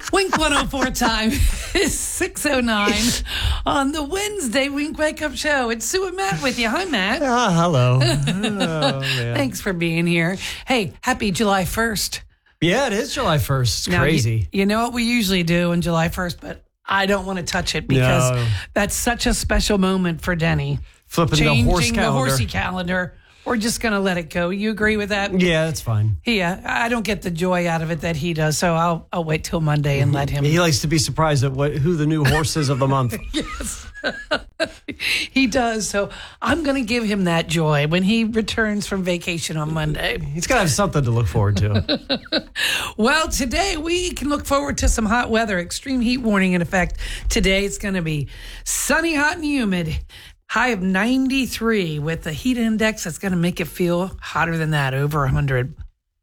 Wink 104 time is 6:09 on the Wednesday Wink Wake Up Show. It's Sue and Matt with you. Hi, Matt. Hello. Thanks for being here. Hey, happy July 1st. Yeah, it is July 1st. It's crazy. You know what we usually do on July 1st, but I don't want to touch it because that's such a special moment for Denny. Flipping Changing the horse calendar. the horsey calendar. We're just going to let it go. You agree with that? Yeah, that's fine. Yeah, I don't get the joy out of it that he does, so I'll wait till Monday and let him. He likes to be surprised at who the new horse is of the month. Yes, he does. So I'm going to give him that joy when he returns from vacation on Monday. He's got to have something to look forward to. Well, today we can look forward to some hot weather. Extreme heat warning in effect. Today it's going to be sunny, hot, and humid. High of 93 with the heat index that's going to make it feel hotter than that, over 100.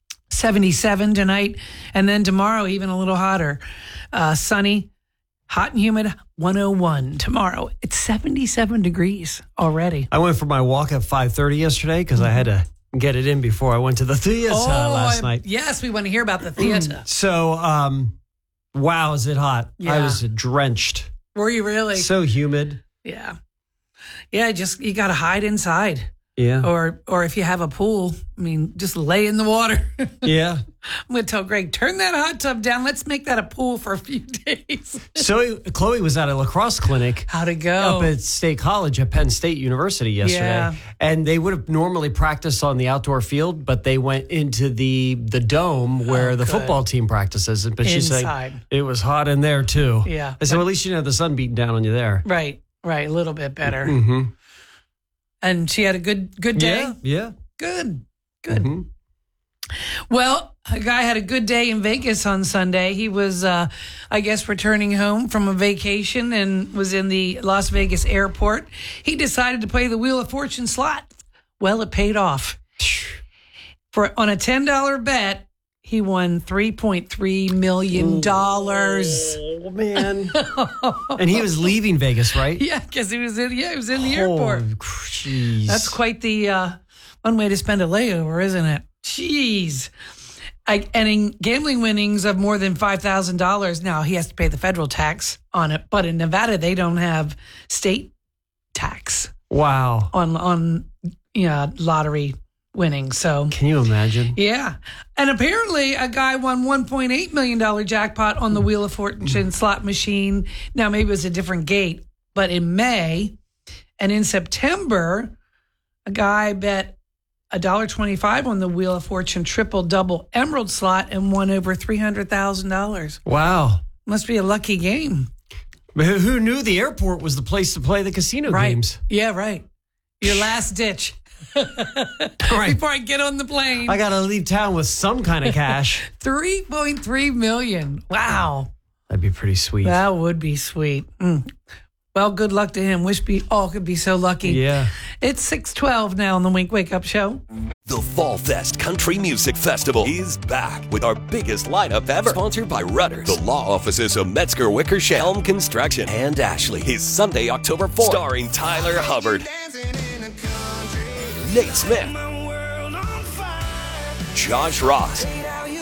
77 tonight, and then tomorrow even a little hotter. Sunny, hot and humid, 101 tomorrow. It's 77 degrees already. I went for my walk at 5:30 yesterday because I had to get it in before I went to the theater last night. Yes, we want to hear about the theater. So, wow, is it hot? Yeah. I was drenched. Were you really? So humid. Yeah. Yeah, you got to hide inside. Yeah. Or if you have a pool, just lay in the water. Yeah. I'm going to tell Greg, turn that hot tub down. Let's make that a pool for a few days. So Chloe was at a lacrosse clinic. How'd it go? Up at State College at Penn State University yesterday. Yeah. And they would have normally practiced on the outdoor field, but they went into the dome where the football team practices. But she said it was hot in there too. Yeah. I said, well, at least you didn't have the sun beating down on you there. Right. A little bit better. Mm-hmm. And she had a good day? Yeah. Good. Mm-hmm. Well, a guy had a good day in Vegas on Sunday. He was, I guess, returning home from a vacation and was in the Las Vegas airport. He decided to play the Wheel of Fortune slot. Well, it paid off. On a $10 bet, he won $3.3 million. Oh, man. And he was leaving Vegas, right? Yeah, because he was in the airport. Jeez. That's quite the one way to spend a layover, isn't it? Jeez. And in gambling winnings of more than $5,000, now he has to pay the federal tax on it. But in Nevada, they don't have state tax. Wow. On lottery winnings. So can you imagine? Yeah. And apparently a guy won $1.8 million jackpot on the Wheel of Fortune slot machine. Now, maybe it was a different gate, but in May and in September, a guy bet $1.25 on the Wheel of Fortune triple double emerald slot and won over $300,000. Wow. Must be a lucky game. But who knew the airport was the place to play the casino games? Yeah, right. Your last ditch. Right. Before I get on the plane. I got to leave town with some kind of cash. $3.3 million. Wow. That'd be pretty sweet. That would be sweet. Well, good luck to him. Wish we all could be so lucky. Yeah. It's 6:12 now on the Wink Wake Up Show. The Fall Fest Country Music Festival is back with our biggest lineup ever. Sponsored by Rudders, the law offices of Metzger Wickersham, Helm Construction, and Ashley. Is Sunday, October 4th. Starring Tyler Hubbard, Nate Smith, Josh Ross,